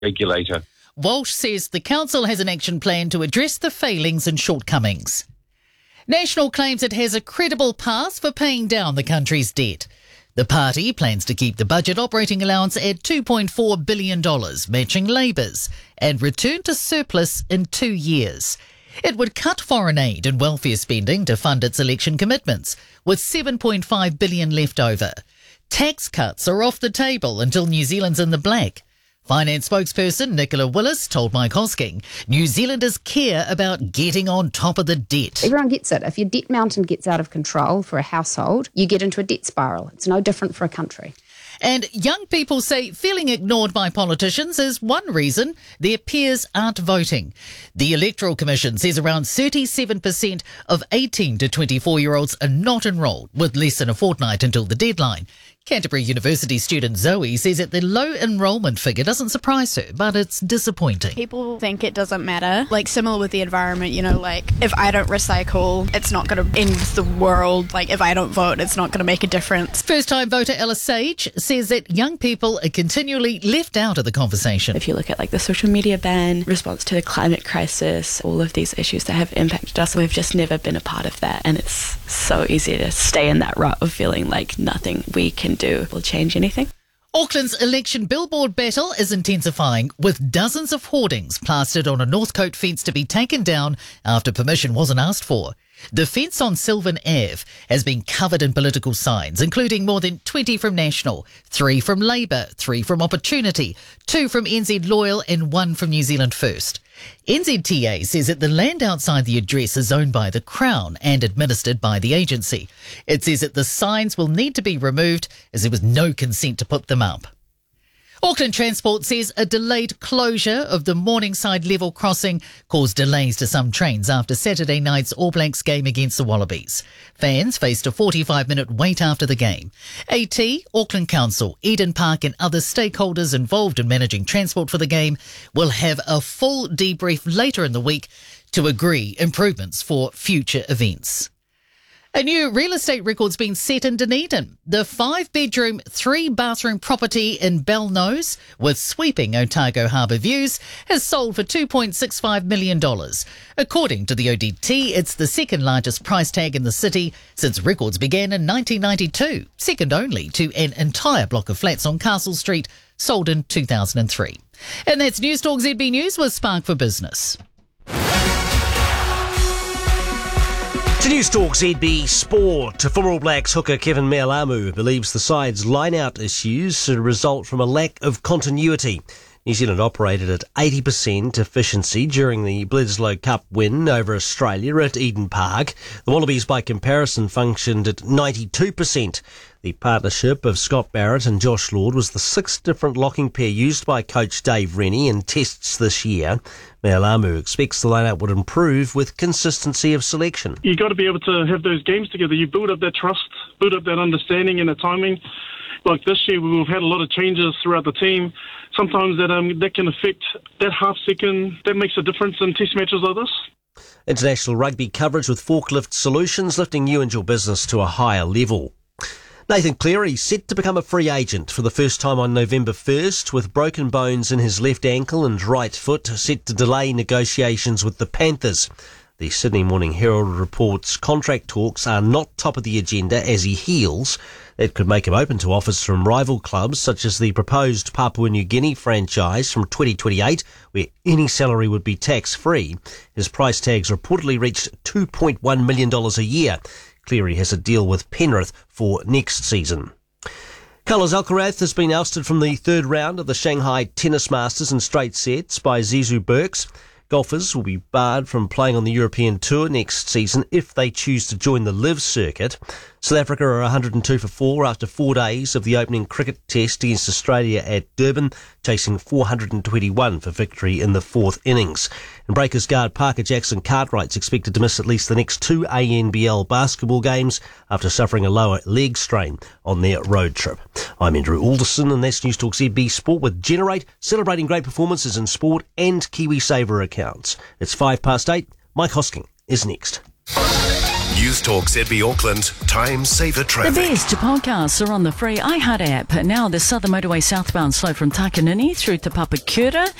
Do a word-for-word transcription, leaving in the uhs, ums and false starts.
regulator. Walsh says the council has an action plan to address the failings and shortcomings. National claims it has a credible path for paying down the country's debt. The party plans to keep the budget operating allowance at two point four billion dollars, matching Labour's, and return to surplus in two years. It would cut foreign aid and welfare spending to fund its election commitments, with seven point five billion dollars left over. Tax cuts are off the table until New Zealand's in the black. Finance spokesperson Nicola Willis told Mike Hosking New Zealanders care about getting on top of the debt. Everyone gets it. If your debt mountain gets out of control for a household, you get into a debt spiral. It's no different for a country. And young people say feeling ignored by politicians is one reason their peers aren't voting. The Electoral Commission says around thirty-seven percent of eighteen to twenty-four-year-olds are not enrolled, with less than a fortnight until the deadline. Canterbury University student Zoe says that the low enrolment figure doesn't surprise her, but it's disappointing. People think it doesn't matter. Like, similar with the environment, you know, like, if I don't recycle, it's not going to end the world. Like, if I don't vote, it's not going to make a difference. First-time voter Ella Sage says that young people are continually left out of the conversation. If you look at, like, the social media ban, response to the climate crisis, all of these issues that have impacted us, we've just never been a part of that. And it's so easy to stay in that rut of feeling like nothing we can do will change anything. Auckland's election billboard battle is intensifying, with dozens of hoardings plastered on a Northcote fence to be taken down after permission wasn't asked for. The fence on Sylvan Avenue has been covered in political signs, including more than twenty from National, three from Labour, three from Opportunity, two from N Z Loyal and one from New Zealand First. N Z T A says that the land outside the address is owned by the Crown and administered by the agency. It says that the signs will need to be removed as there was no consent to put them up. Auckland Transport says a delayed closure of the Morningside level crossing caused delays to some trains after Saturday night's All Blacks game against the Wallabies. Fans faced a forty-five minute wait after the game. AT, Auckland Council, Eden Park and other stakeholders involved in managing transport for the game will have a full debrief later in the week to agree improvements for future events. A new real estate record's been set in Dunedin. The five-bedroom, three-bathroom property in Belnose, with sweeping Otago Harbour views, has sold for two point six five million dollars. According to the O D T, it's the second largest price tag in the city since records began in nineteen ninety-two, second only to an entire block of flats on Castle Street, sold in two thousand three. And that's News Talk Z B News with Spark for Business. To News Talk Z B Sport, former All Blacks hooker Kevin Mealamu believes the side's line-out issues result from a lack of continuity. New Zealand operated at eighty percent efficiency during the Bledisloe Cup win over Australia at Eden Park. The Wallabies, by comparison, functioned at ninety-two percent. The partnership of Scott Barrett and Josh Lord was the sixth different locking pair used by coach Dave Rennie in tests this year. Mealamu expects the lineup would improve with consistency of selection. You've got to be able to have those games together. You build up that trust, build up that understanding and the timing. Like this year, we've had a lot of changes throughout the team. Sometimes that um, that can affect that half second. That makes a difference in test matches like this. International rugby coverage with Forklift Solutions, lifting you and your business to a higher level. Nathan Cleary set to become a free agent for the first time on November first, with broken bones in his left ankle and right foot, set to delay negotiations with the Panthers. The Sydney Morning Herald reports contract talks are not top of the agenda as he heals. That could make him open to offers from rival clubs such as the proposed Papua New Guinea franchise from twenty twenty-eight, where any salary would be tax-free. His price tags reportedly reached two point one million dollars a year. Cleary has a deal with Penrith for next season. Carlos Alcaraz has been ousted from the third round of the Shanghai Tennis Masters in straight sets by Zizou Burks. Golfers will be barred from playing on the European Tour next season if they choose to join the Live circuit. South Africa are one hundred two for four after four days of the opening cricket test against Australia at Durban, chasing four hundred twenty-one for victory in the fourth innings. And Breakers guard Parker Jackson Cartwright's expected to miss at least the next two A N B L basketball games after suffering a lower leg strain on their road trip. I'm Andrew Alderson, and that's News Talk Z B Sport with Generate, celebrating great performances in sport and KiwiSaver accounts. It's five past eight. Mike Hosking is next. News Talk Z B Auckland, Time Saver The Traffic. best podcasts are on the free iHeart app. Now the Southern Motorway southbound slow from Takanini through to Papakura.